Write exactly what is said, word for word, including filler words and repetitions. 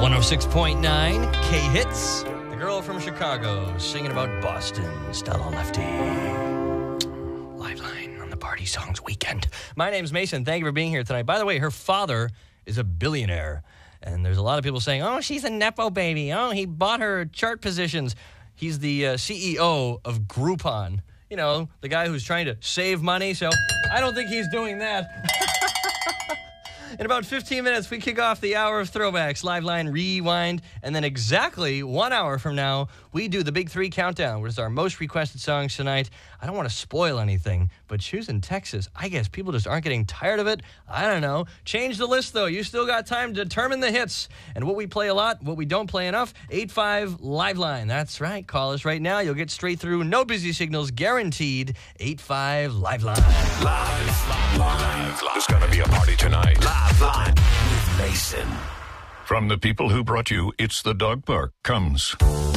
one oh six point nine K-Hits. The girl from Chicago singing about Boston, Stella Lefty. Liveline on the Party Songs Weekend. My name's Mason. Thank you for being here tonight. By the way, her father is a billionaire. And there's a lot of people saying, oh, she's a Nepo baby. Oh, he bought her chart positions. He's the uh, C E O of Groupon. You know, the guy who's trying to save money. So I don't think he's doing that. In about fifteen minutes, we kick off the hour of throwbacks, Liveline Rewind, and then exactly one hour from now, we do the Big Three Countdown, which is our most requested songs tonight. I don't want to spoil anything, but choosing Texas, I guess people just aren't getting tired of it. I don't know. Change the list, though. You still got time to determine the hits. And what we play a lot, what we don't play enough, eight five Liveline. That's right. Call us right now. You'll get straight through. No busy signals guaranteed. eight five Liveline. Live, live, live. There's going to be a party tonight. Live, live with Mason. From the people who brought you It's the Dog Park comes